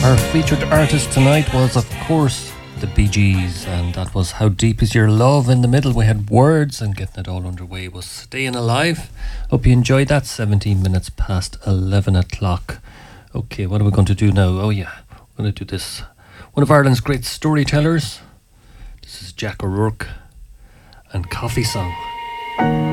Our featured artist tonight was, of course, the Bee Gees, and that was How Deep Is Your Love. In the middle we had Words, and getting it all underway was Staying Alive. Hope you enjoyed that. 17 minutes past 11 o'clock. Okay, what are we going to do now? Oh yeah, we're going to do this. One of Ireland's great storytellers. This is Jack O'Rourke and Coffee Song.